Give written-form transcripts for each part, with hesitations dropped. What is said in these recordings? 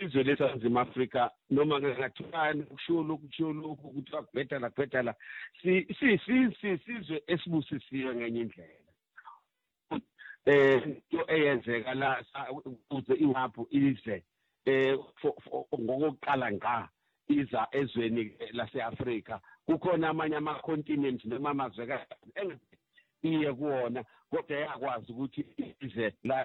izwe leSouth Africa noma ngathiwani kusho ukuthi akubhedala sizwe esibusisiwe ngenye indlela into eyenzeka la ukuze iwapho ize ngokuqala nga iza ezweni laseAfrika kukhona amanye ama-continents noma amazwe iye kuwona kodwa yakwazi ukuthi ize la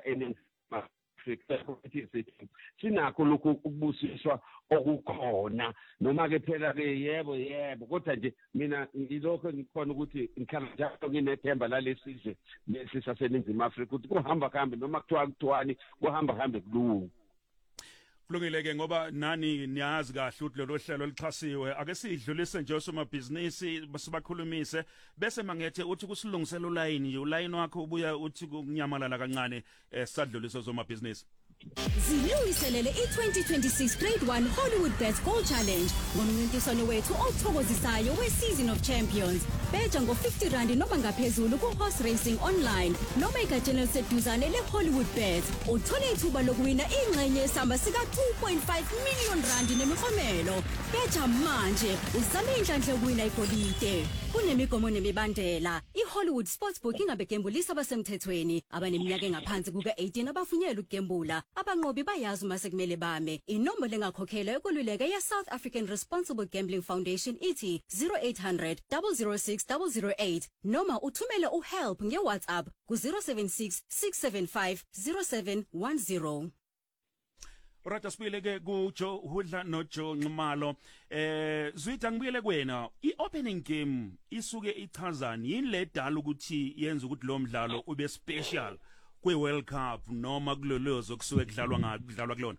sinakho lokhu ukubusiswa okukhona noma-ke phela-ke yebo kodwa nje mina ngilokho ngikhona ukuthi ngihlala njalo nginethemba lalesizwe lesi saseNingizimu Afrika ukuthi kuhamba kuhambe noma kuthiwani kuhamba kuhambe kulungu. Kulungile-ke ngoba nani niyazi kahle ukuthi lelo hlelo lixhasiwe ake sidlulise nje osomabhizinisi sibakhulumise bese mangethe uthi kusilungisela ulayini nje ulayini wakho ubuya uthi kunyamalala kancane sadlulise osomabhizinisi. Zilungiselele i-2026 Grade 1 Hollywood Bets Gold Challenge ngomncintiswano wethu othokozisayo we-Season of Champions. Beja ngo-50 rand noma ngaphezulu ku-horse racing online noma egatsheni eliseduzane le-Hollywood Bets. Uthole ithuba lokuwina ingxenye yesamba sika-2.5 million rand nemiklomelo. Beja manje uzame inhlanhla yokuwina igolide. Kunemigomo nemibandela. I-Hollywood Sportsbook ingabegembulisa abasemthethweni abaneminyaka engaphansi kuka-18 abafunyela ukugembula. Abanqobi bayazi uma sekumele bame. Inombolo engakhokhelwa yokululeka ye-South African Responsible Gambling Foundation ithi 0800 006 008 noma uthumele uhelp nge-WhatsApp ku-076 675 0710. Orata sibuyele-ke kuJoe Hudla noJoe Nxumalo. Zwitha ngibuyele kuwena. I-opening game isuke ichazani yini le dala ukuthi yenza ukuthi lo mdlalo ube special kwe-World Cup noma kulolozo kusuke kudlalwa kulona?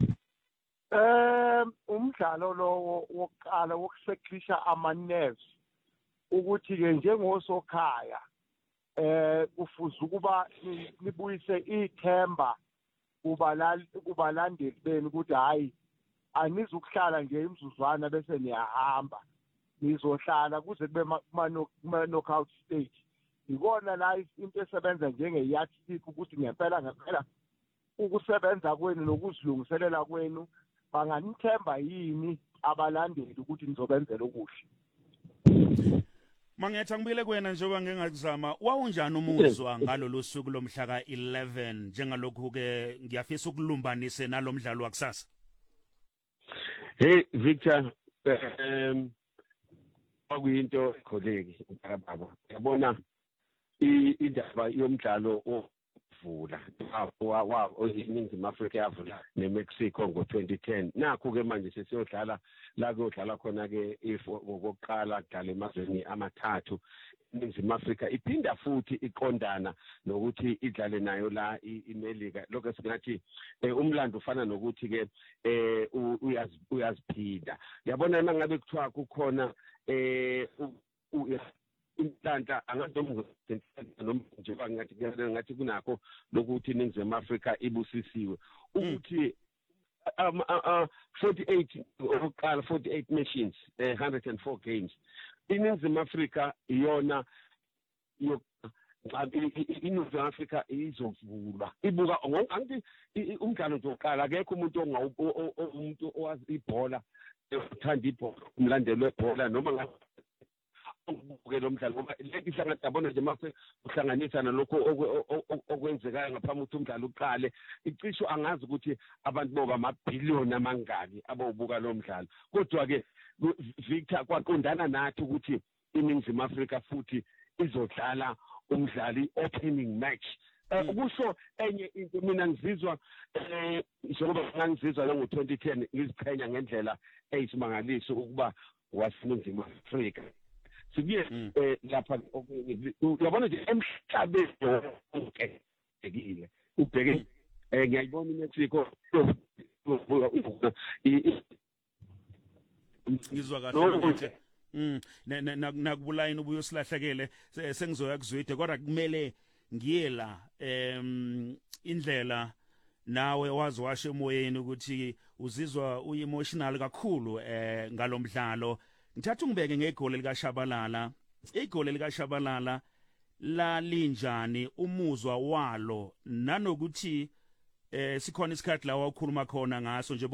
Umdlalo lo wokuqala wokuseklisha ama-nerves ukuthi-ke njengosokhaya kufuze ukuba nibuyise ithemba kubalandeli benu ukuthi hayi anizukuhlala nje imizuzwana bese niyahamba nizohlala kuze kube kuma-knockout stage. Ikona la into esebenza njenge-yardstick ukuthi ngempela ukusebenza kwenu nokuzilungiselela kwenu banganithemba yini abalandeli ukuthi nizobenzela okuhle. Mangetha ngibuyele kuwena njengoba ngingakuzama wawunjani umuzwa ngalolu suku lomhla ka-11 njengalokhu-ke ngiyafisa ukulumbanise nalomdlalo wakusasa? Hey Victor, akuyinto colleague baba yabona indaba yomdlalo ovula iNingizimu Afrika yavula neMexico ngo-2010 nakho-ke manje sesiyodlala la kuyodlala khona-ke ngokokuqala kudala emazweni amathathu iNingizimu Afrika iphinda futhi iqondana nokuthi idlale nayo la iMelika. Lokho singathi umlando ufana nokuthi-ke uyaziphinda. Yabona uma ngabe kuthiwa kukhona inhlanhla ngathi kunakho lokuthi iNingizimu Afrika ibusisiwe ukuthi 48 nations 104 games iNingizimu Afrika iyona iNingizimu Afrika izovulwa ibuka angithi umdlalo nje oqala akekho umuntu umuntu owazi ibhola uthanda ibhola umlandeli webhola noma ubuke lo mdlalo ngoba leki hlangana yabona nje mase uhlanganisa nalokho okwenzekayo ngaphambi ukuthi umdlalo uqale icisho angazi ukuthi abantu boba amabhiliyoni amangaki abawubuka lo mdlalo kodwa-ke Victor kwaqondana nathi ukuthi iNingizimu Afrika futhi izodlala umdlali opening match kusho enye into mina ngizizwa njengoba ngangizizwa ngo-2010 ngiziqhenya ngendlela eyisimangaliso ukuba waseNingizimu Afrika sibuye lapha uyabona nje emhlabeni wonke ekile ubheke ngiyayibona iMexico ngizwa kahle nakubulayini ubuye usilahlekele sengizoya kuzwide kodwa kumele ngiye la indlela nawe wazi washo emoyeni ukuthi uzizwa uemotional kakhulu ngalomdlalo. Ngithatha ungibeke ngegoli likaShabalala. Igoli likaShabalala la linjani umuzwa walo nanokuthi sikhona isikhathi la wakhuluma khona ngaso nje